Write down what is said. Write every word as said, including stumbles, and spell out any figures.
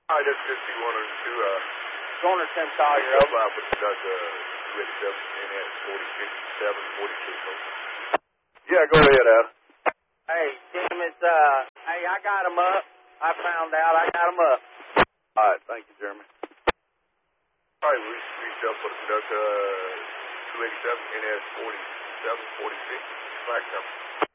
Hi, this is fifty one hundred two. Uh, Going to Tim Collier. help out with the Doug, uh, two eighty-seven N S forty-six seven forty-six. Yeah, go ahead, Al. Hey, Tim, it's, uh, hey, I got him up. I found out I got him up. All right, thank you, Jeremy. All right, we reached up for the Doug, uh, two eighty-seven N S forty-seven forty-six. Flag number.